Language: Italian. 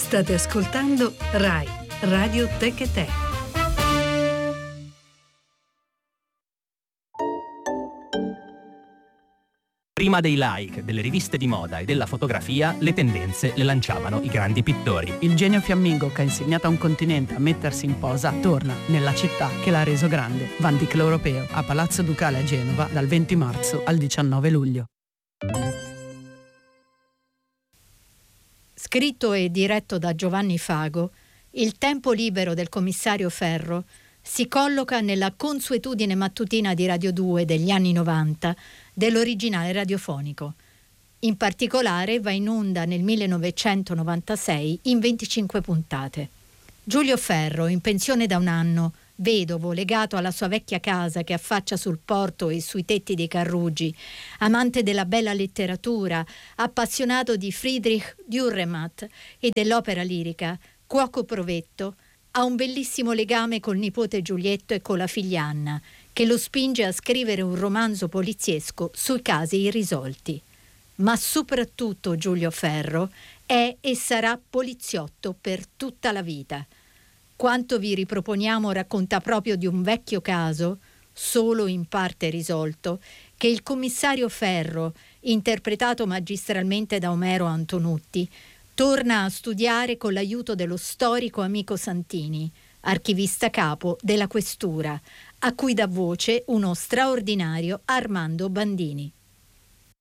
State ascoltando RAI, Radio Tech e Te. Prima dei like, delle riviste di moda e della fotografia, le tendenze le lanciavano i grandi pittori. Il genio fiammingo che ha insegnato a un continente a mettersi in posa torna nella città che l'ha reso grande. Van Dyck l'Europeo, a Palazzo Ducale a Genova, dal 20 marzo al 19 luglio. Scritto e diretto da Giovanni Fago, il tempo libero del commissario Ferro si colloca nella consuetudine mattutina di Radio 2 degli anni 90 dell'originale radiofonico. In particolare va in onda nel 1996 in 25 puntate. Giulio Ferro, in pensione da un anno, vedovo legato alla sua vecchia casa che affaccia sul porto e sui tetti dei Carrugi, amante della bella letteratura, appassionato di Friedrich Dürrenmatt e dell'opera lirica, cuoco provetto, ha un bellissimo legame col nipote Giulietto e con la figlia Anna, che lo spinge a scrivere un romanzo poliziesco sui casi irrisolti. Ma soprattutto Giulio Ferro è e sarà poliziotto per tutta la vita. Quanto vi riproponiamo racconta proprio di un vecchio caso, solo in parte risolto, che il commissario Ferro, interpretato magistralmente da Omero Antonutti, torna a studiare con l'aiuto dello storico amico Santini, archivista capo della Questura, a cui dà voce uno straordinario Armando Bandini.